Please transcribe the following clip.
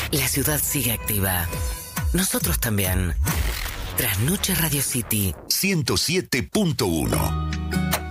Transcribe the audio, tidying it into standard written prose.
La ciudad sigue activa. Nosotros también. Trasnoche Radio City 107.1.